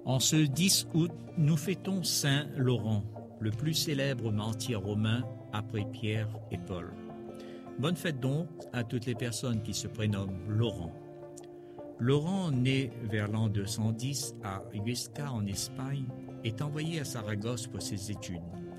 En ce 10 août, nous fêtons Saint Laurent, le plus célèbre martyr romain après Pierre et Paul. Bonne fête donc à toutes les personnes qui se prénomment Laurent. Laurent, né vers l'an 210 à Huesca en Espagne, est envoyé à Saragosse pour ses études.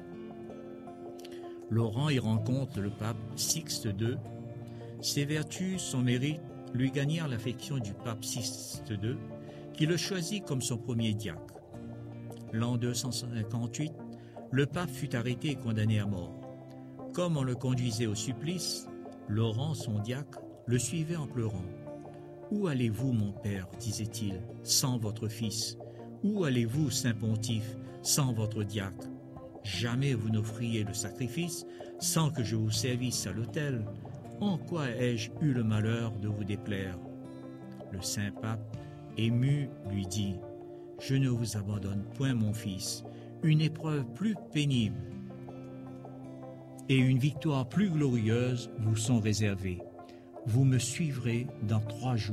Laurent y rencontre le pape Sixte II. Ses vertus, son mérite, lui gagnèrent l'affection du pape Sixte II, qui le choisit comme son premier diacre. L'an 258, le pape fut arrêté et condamné à mort. Comme on le conduisait au supplice, Laurent, son diacre, le suivait en pleurant. « Où allez-vous, mon père, disait-il, sans votre fils? Où allez-vous, saint pontife, sans votre diacre? Jamais vous n'offriez le sacrifice sans que je vous servisse à l'autel. En quoi ai-je eu le malheur de vous déplaire ?» Le saint pape, ému, lui dit « Je ne vous abandonne point, mon fils. Une épreuve plus pénible et une victoire plus glorieuse vous sont réservées. Vous me suivrez dans 3 jours. »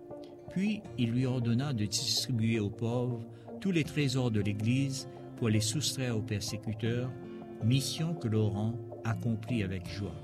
Puis il lui ordonna de distribuer aux pauvres tous les trésors de l'Église pour les soustraire aux persécuteurs, mission que Laurent accomplit avec joie.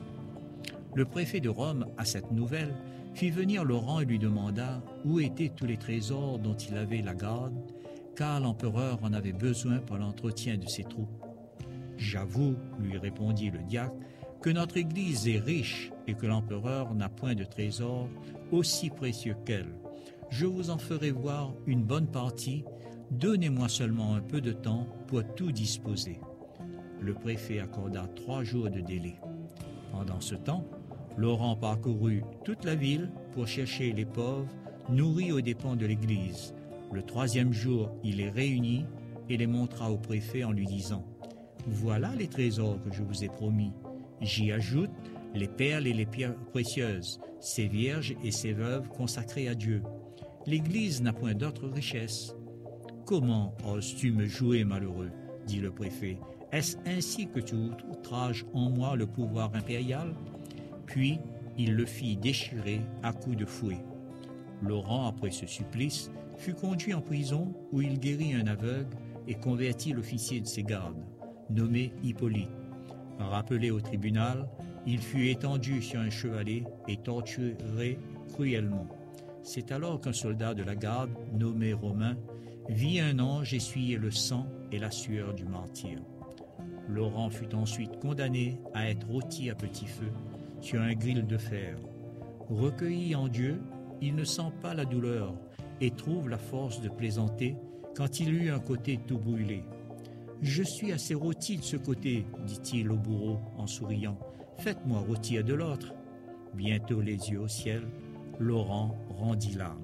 Le préfet de Rome, à cette nouvelle, fit venir Laurent et lui demanda où étaient tous les trésors dont il avait la garde, car l'empereur en avait besoin pour l'entretien de ses troupes. « J'avoue, lui répondit le diacre, que notre Église est riche et que l'empereur n'a point de trésors aussi précieux qu'elle. Je vous en ferai voir une bonne partie. Donnez-moi seulement un peu de temps pour tout disposer. » Le préfet accorda 3 jours de délai. Pendant ce temps, Laurent parcourut toute la ville pour chercher les pauvres, nourris aux dépens de l'Église. Le 3e jour, il les réunit et les montra au préfet en lui disant « Voilà les trésors que je vous ai promis. J'y ajoute les perles et les pierres précieuses, ces vierges et ces veuves consacrées à Dieu. L'Église n'a point d'autre richesse. » « Comment oses-tu me jouer, malheureux ?» dit le préfet. « Est-ce ainsi que tu outrages en moi le pouvoir impérial ?» Puis il le fit déchirer à coups de fouet. Laurent, après ce supplice, fut conduit en prison où il guérit un aveugle et convertit l'officier de ses gardes, nommé Hippolyte. Rappelé au tribunal, il fut étendu sur un chevalet et torturé cruellement. C'est alors qu'un soldat de la garde, nommé Romain, vit un ange essuyer le sang et la sueur du martyr. Laurent fut ensuite condamné à être rôti à petit feu sur un gril de fer. Recueilli en Dieu, il ne sent pas la douleur et trouve la force de plaisanter quand il eut un côté tout brûlé. « Je suis assez rôti de ce côté, dit-il au bourreau en souriant. Faites-moi rôtir de l'autre. » Bientôt les yeux au ciel, Laurent rendit l'âme.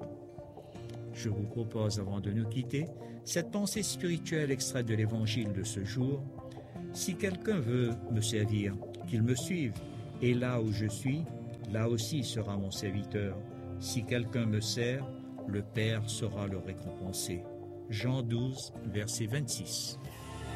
Je vous propose, avant de nous quitter, cette pensée spirituelle extraite de l'évangile de ce jour. Si quelqu'un veut me servir, qu'il me suive, et là où je suis, là aussi sera mon serviteur. Si quelqu'un me sert, le Père saura le récompenser. Jean 12, verset 26.